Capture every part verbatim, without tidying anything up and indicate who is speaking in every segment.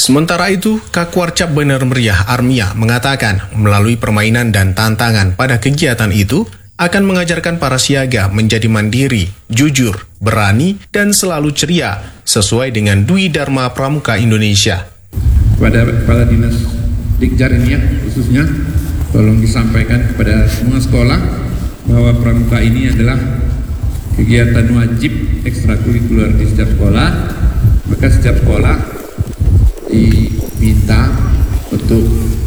Speaker 1: Sementara itu, Kakwarcap Bener Meriah Armia mengatakan melalui permainan dan tantangan pada kegiatan itu akan mengajarkan para siaga menjadi mandiri, jujur, berani, dan selalu ceria sesuai dengan Dwi Dharma Pramuka Indonesia.
Speaker 2: Kepada Kepala Dinas Dikjar ini ya, khususnya tolong disampaikan kepada semua sekolah bahwa pramuka ini adalah kegiatan wajib ekstrakurikuler di setiap sekolah. Maka setiap sekolah diminta untuk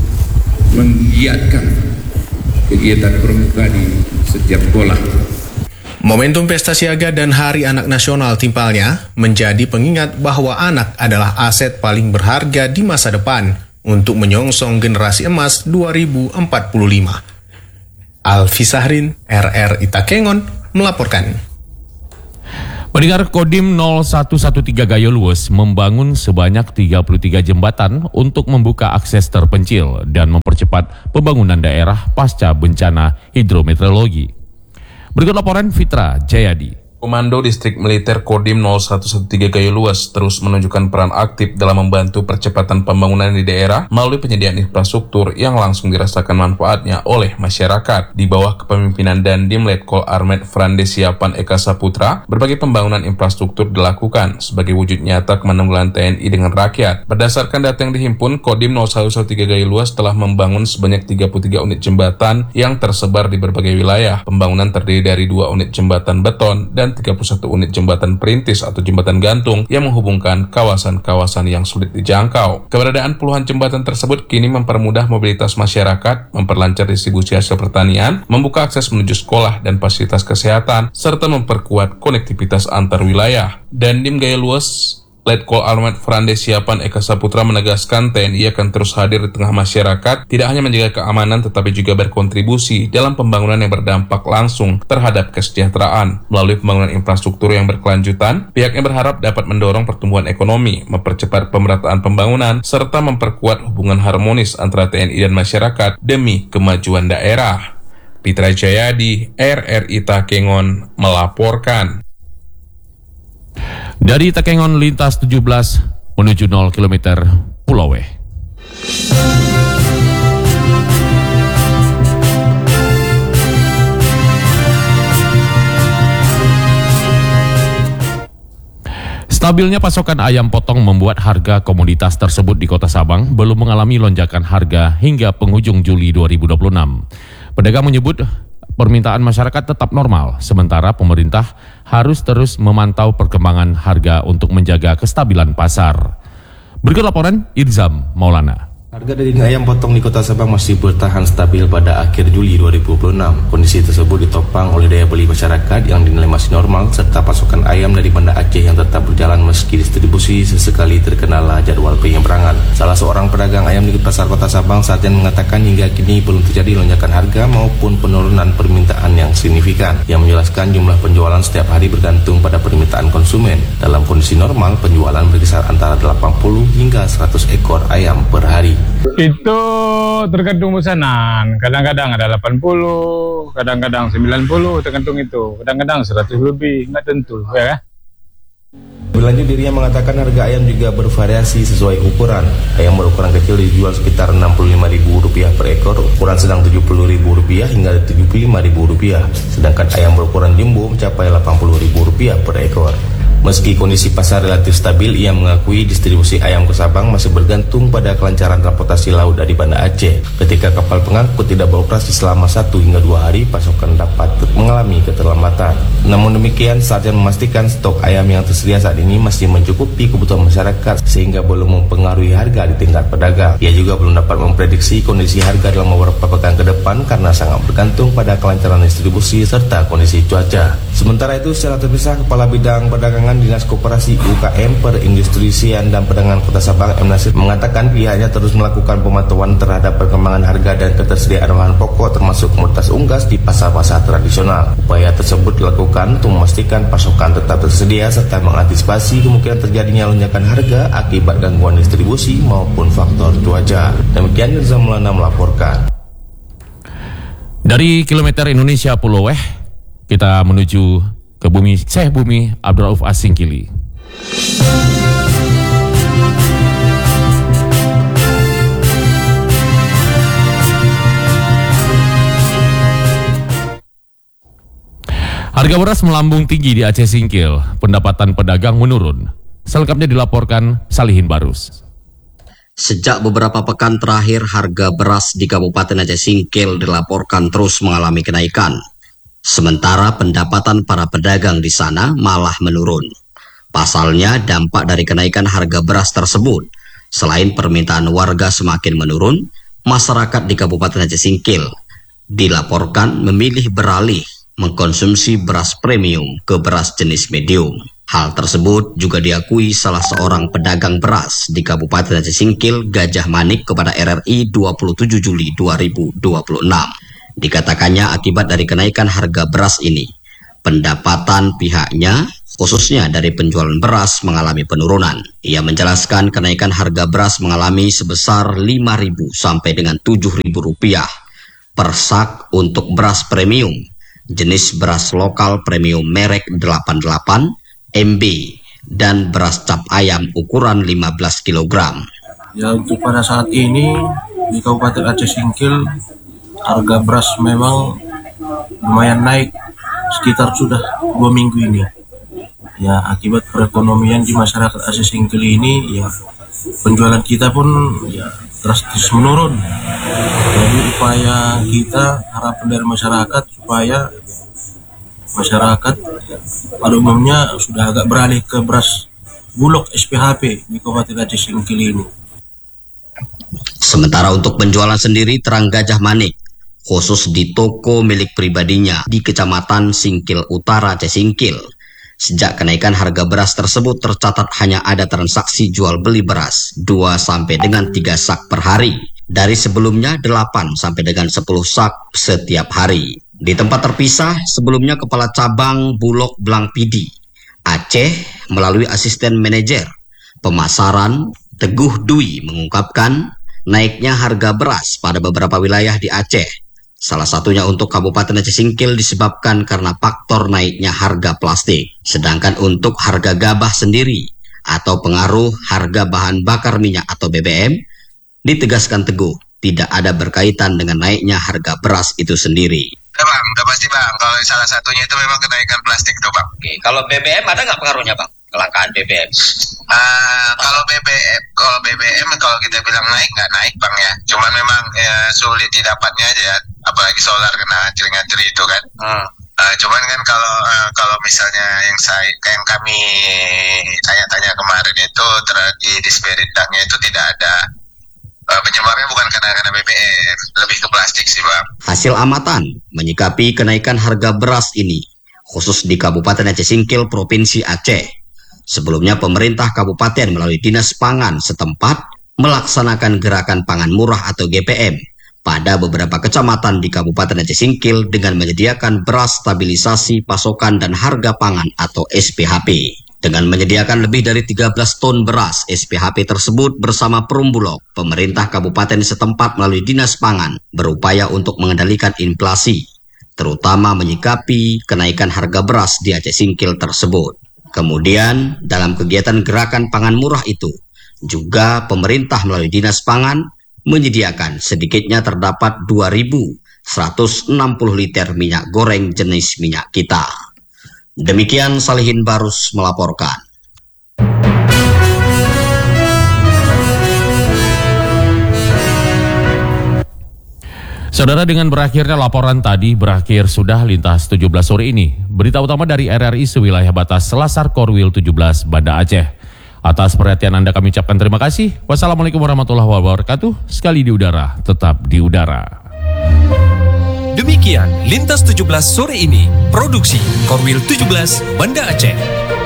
Speaker 2: menggiatkan kegiatan pramuka di setiap sekolah.
Speaker 1: Momentum Pesta Siaga dan Hari Anak Nasional timpalnya menjadi pengingat bahwa anak adalah aset paling berharga di masa depan untuk menyongsong generasi emas dua ribu empat puluh lima. Alfi Sahrin, R R Itakengon, melaporkan.
Speaker 3: Pendengar, Kodim nol satu satu tiga Gayo Luwes membangun sebanyak tiga puluh tiga jembatan untuk membuka akses terpencil dan mempercepat pembangunan daerah pasca bencana hidrometeorologi. Berikut laporan Fitra Jayadi.
Speaker 4: Komando Distrik Militer Kodim nol satu satu tiga Gayo Luwes terus menunjukkan peran aktif dalam membantu percepatan pembangunan di daerah melalui penyediaan infrastruktur yang langsung dirasakan manfaatnya oleh masyarakat. Di bawah kepemimpinan Dandim Letkol Armet Frandesiapan Eka Saputra, berbagai pembangunan infrastruktur dilakukan sebagai wujud nyata kemanunggalan T N I dengan rakyat. Berdasarkan data yang dihimpun, Kodim nol satu satu tiga Gayo Luwes telah membangun sebanyak tiga puluh tiga unit jembatan yang tersebar di berbagai wilayah. Pembangunan terdiri dari dua unit jembatan beton dan tiga puluh satu unit jembatan perintis atau jembatan gantung yang menghubungkan kawasan-kawasan yang sulit dijangkau. Keberadaan puluhan jembatan tersebut kini mempermudah mobilitas masyarakat, memperlancar distribusi hasil pertanian, membuka akses menuju sekolah dan fasilitas kesehatan, serta memperkuat konektivitas antar wilayah. Dandim Gayo Luwes Letkol Armet Frandesiapan Eka Saputra menegaskan T N I akan terus hadir di tengah masyarakat, tidak hanya menjaga keamanan tetapi juga berkontribusi dalam pembangunan yang berdampak langsung terhadap kesejahteraan. Melalui pembangunan infrastruktur yang berkelanjutan, pihaknya berharap dapat mendorong pertumbuhan ekonomi, mempercepat pemerataan pembangunan, serta memperkuat hubungan harmonis antara T N I dan masyarakat demi kemajuan daerah. Fitra Jayadi, R R I Takengon, melaporkan.
Speaker 3: Dari Takengon lintas tujuh belas menuju nol kilometer Pulau W. Stabilnya pasokan ayam potong membuat harga komoditas tersebut di Kota Sabang belum mengalami lonjakan harga hingga penghujung Juli dua ribu dua puluh enam. Pedagang menyebut permintaan masyarakat tetap normal, sementara pemerintah harus terus memantau perkembangan harga untuk menjaga kestabilan pasar. Berikut laporan Irzam Maulana.
Speaker 5: Harga daging ayam potong di Kota Sabang masih bertahan stabil pada akhir Juli dua ribu dua puluh enam. Kondisi tersebut ditopang oleh daya beli masyarakat yang dinilai masih normal, serta pasokan ayam dari Banda Aceh yang tetap berjalan meski distribusi sesekali terkendala jadwal penyeberangan. Salah seorang pedagang ayam di Pasar Kota Sabang, Sarjan, mengatakan hingga kini belum terjadi lonjakan harga maupun penurunan permintaan yang signifikan. Yang menjelaskan jumlah penjualan setiap hari bergantung pada permintaan konsumen. Dalam kondisi normal, penjualan berkisar antara delapan puluh hingga seratus ekor ayam per hari.
Speaker 6: Itu tergantung pesanan, kadang-kadang ada delapan puluh, kadang-kadang sembilan puluh, tergantung itu, kadang-kadang seratus lebih, nggak tentu, ya.
Speaker 5: Berlanjut, dirinya mengatakan harga ayam juga bervariasi sesuai ukuran. Ayam berukuran kecil dijual sekitar enam puluh lima ribu rupiah per ekor, ukuran sedang tujuh puluh ribu rupiah hingga tujuh puluh lima ribu rupiah, sedangkan ayam berukuran jumbo mencapai delapan puluh ribu rupiah per ekor. Meski kondisi pasar relatif stabil, ia mengakui distribusi ayam ke Sabang masih bergantung pada kelancaran transportasi laut dari Banda Aceh. Ketika kapal pengangkut tidak beroperasi selama satu hingga dua hari, pasokan dapat mengalami keterlambatan. Namun demikian, Sarjan memastikan stok ayam yang tersedia saat ini masih mencukupi kebutuhan masyarakat sehingga belum mempengaruhi harga di tingkat pedagang. Ia juga belum dapat memprediksi kondisi harga dalam beberapa pekan ke depan karena sangat bergantung pada kelancaran distribusi serta kondisi cuaca. Sementara itu, secara terpisah, Kepala Bidang Perdagangan Dinas Koperasi U K M, Perindustrian dan Perdagangan Kota Sabang, M. Nasir, mengatakan pihaknya terus melakukan pemantauan terhadap perkembangan harga dan ketersediaan bahan pokok termasuk komoditas unggas di pasar-pasar tradisional. Upaya tersebut dilakukan untuk memastikan pasokan tetap tersedia serta mengantisipasi kemungkinan terjadinya lonjakan harga akibat gangguan distribusi maupun faktor cuaca. Demikian Irzam Maulana melaporkan.
Speaker 3: Dari kilometer Indonesia Pulau Weh, kita menuju ke bumi Syekh Bumi Abdul Rauf Asingkili. Harga beras melambung tinggi di Aceh Singkil, pendapatan pedagang menurun. Selengkapnya dilaporkan Salihin Barus.
Speaker 7: Sejak beberapa pekan terakhir, harga beras di Kabupaten Aceh Singkil dilaporkan terus mengalami kenaikan. Sementara pendapatan para pedagang di sana malah menurun. Pasalnya, dampak dari kenaikan harga beras tersebut, selain permintaan warga semakin menurun, masyarakat di Kabupaten Aceh Singkil dilaporkan memilih beralih mengkonsumsi beras premium ke beras jenis medium. Hal tersebut juga diakui salah seorang pedagang beras di Kabupaten Aceh Singkil, Gajah Manik, kepada R R I dua puluh tujuh Juli dua ribu dua puluh enam. Dikatakannya akibat dari kenaikan harga beras ini, pendapatan pihaknya khususnya dari penjualan beras mengalami penurunan. Ia menjelaskan kenaikan harga beras mengalami sebesar lima ribu sampai dengan tujuh ribu rupiah per sak untuk beras premium, jenis beras lokal premium merek delapan puluh delapan M B, dan beras cap ayam ukuran lima belas kilogram.
Speaker 8: Ya, untuk pada saat ini di Kabupaten Aceh Singkil harga beras memang lumayan naik sekitar sudah dua minggu ini. Ya, akibat perekonomian di masyarakat Aceh Singkil ini, ya penjualan kita pun ya drastis menurun. Jadi upaya kita, harapan dari masyarakat supaya masyarakat pada umumnya sudah agak beralih ke beras bulog S P H P di Kabupaten Aceh Singkil ini.
Speaker 7: Sementara untuk penjualan sendiri, terang Gajah Manik, khusus di toko milik pribadinya di Kecamatan Singkil Utara, Aceh Singkil, sejak kenaikan harga beras tersebut tercatat hanya ada transaksi jual beli beras dua sampai dengan tiga sak per hari, dari sebelumnya delapan sampai dengan sepuluh sak setiap hari. Di tempat terpisah, sebelumnya Kepala Cabang Bulog Blang Pidi Aceh melalui asisten manajer pemasaran Teguh Dwi mengungkapkan naiknya harga beras pada beberapa wilayah di Aceh, salah satunya untuk Kabupaten Aceh Singkil, disebabkan karena faktor naiknya harga plastik. Sedangkan untuk harga gabah sendiri atau pengaruh harga bahan bakar minyak atau B B M, ditegaskan Teguh tidak ada berkaitan dengan naiknya harga beras itu sendiri.
Speaker 9: Ya bang, udah pasti bang, kalau salah satunya itu memang kenaikan plastik tuh bang.
Speaker 7: Oke, kalau B B M ada nggak pengaruhnya bang? Kelangkaan B B M?
Speaker 9: Uh, kalau B B M, kalau B B M kalau kita bilang naik nggak naik bang ya. Cuman memang ya, sulit didapatnya aja ya. Apalagi solar kena anjir-anjir itu kan. Hmm. Uh, cuman kan kalau uh, kalau misalnya yang saya yang kami tanya-tanya kemarin itu ter- di Disperitangnya itu tidak ada uh, penyebabnya, bukan karena karena B B M, lebih ke plastik sih bang.
Speaker 7: Hasil amatan menyikapi kenaikan harga beras ini, khusus di Kabupaten Aceh Singkil, Provinsi Aceh. Sebelumnya pemerintah kabupaten melalui Dinas Pangan setempat melaksanakan gerakan pangan murah atau G P M pada beberapa kecamatan di Kabupaten Aceh Singkil dengan menyediakan beras stabilisasi pasokan dan harga pangan atau S P H P. Dengan menyediakan lebih dari tiga belas ton beras S P H P tersebut bersama Perumbulog, pemerintah kabupaten setempat melalui Dinas Pangan berupaya untuk mengendalikan inflasi, terutama menyikapi kenaikan harga beras di Aceh Singkil tersebut. Kemudian dalam kegiatan gerakan pangan murah itu, juga pemerintah melalui Dinas Pangan menyediakan sedikitnya terdapat dua ribu seratus enam puluh liter minyak goreng jenis minyak kita. Demikian Salihin Barus melaporkan.
Speaker 3: Saudara, dengan berakhirnya laporan tadi, berakhir sudah Lintas tujuh belas sore ini. Berita utama dari R R I sewilayah batas Selasar Korwil tujuh belas, Banda Aceh. Atas perhatian Anda kami ucapkan terima kasih. Wassalamualaikum warahmatullahi wabarakatuh. Sekali di udara, tetap di udara.
Speaker 10: Demikian Lintas tujuh belas sore ini. Produksi Korwil tujuh belas, Banda Aceh.